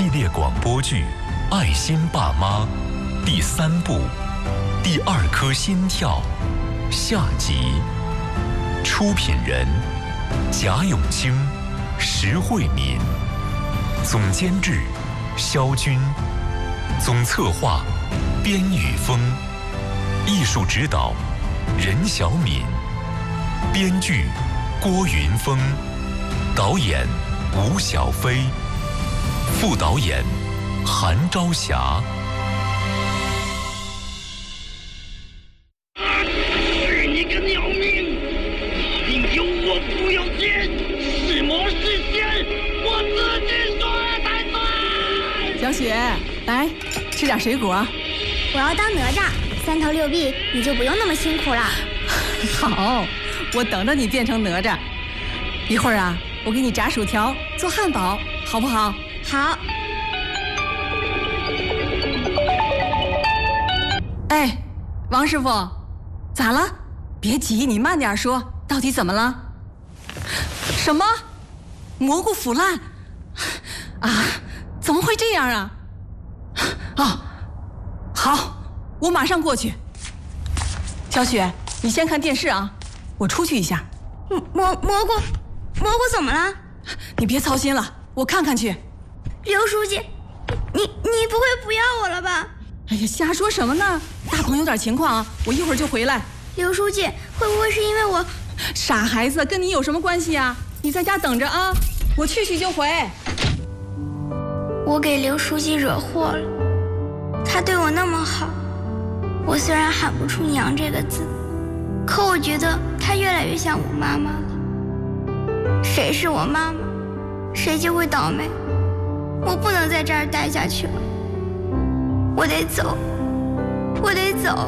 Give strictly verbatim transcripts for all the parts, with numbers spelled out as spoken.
系列广播剧《爱心爸妈》第三部《第二颗心跳》下集。出品人：贾永清、石慧敏，总监制：肖军，总策划：边宇峰，艺术指导：任小敏，编剧：郭云峰，导演：吴小飞，副导演：韩朝霞。 你个鸟命！命由我不由天，是魔是仙，我自己说了才算。 小雪，来吃点水果。 我要当哪吒，三头六臂，你就不用那么辛苦了。 好，我等着你变成哪吒。一会儿啊，我给你炸薯条，做汉堡，好不好？ 好。 哎，王师傅，咋了？别急，你慢点说，到底怎么了？什么？蘑菇腐烂？啊？怎么会这样啊？哦，好，我马上过去。小雪，你先看电视啊，我出去一下。 蘑蘑菇，蘑菇怎么了？ 你别操心了，我看看去。 刘书记，你你不会不要我了吧？ 哎呀，瞎说什么呢？大鹏有点情况啊，我一会儿就回来。 刘书记，会不会是因为我？ 傻孩子，跟你有什么关系啊？你在家等着啊，我去去就回。 我给刘书记惹祸了，他对我那么好，我虽然喊不出娘这个字，可我觉得他越来越像我妈妈了。谁是我妈妈，谁就会倒霉。我不能在这儿待下去了，我得走，我得走。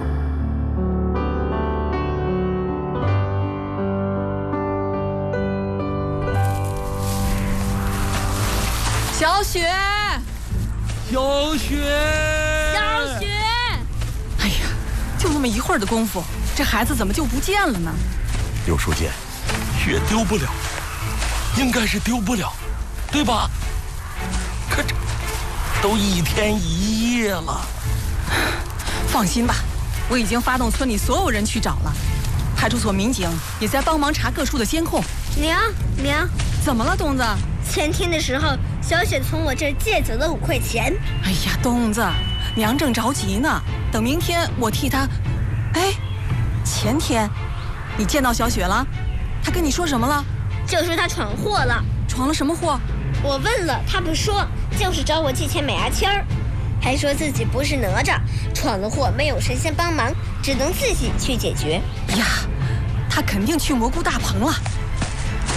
小雪， 小雪， 小雪！哎呀，就那么一会儿的功夫，这孩子怎么就不见了呢？ 刘书记，雪丢不了，应该是丢不了，对吧？可这都一天一夜了。 放心吧，我已经发动村里所有人去找了，派出所民警也在帮忙查各处的监控。 娘娘， 怎么了，东子？ 前天的时候，小雪从我这儿借走了五块钱。 哎呀，东子，娘正着急呢，等明天我替她。哎，前天你见到小雪了？她跟你说什么了？ 就说她闯祸了。 闯了什么祸？ 我问了，她不说，就是找我借钱买牙签儿，还说自己不是哪吒，闯了祸没有神仙帮忙，只能自己去解决。 呀，她肯定去蘑菇大棚了。